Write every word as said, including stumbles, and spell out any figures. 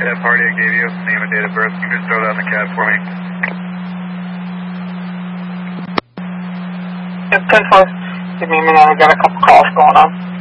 that party I gave you, name and date of birth. You can just throw that in the cab for me. Yep, ten four. Give me a minute, I got a couple calls going on.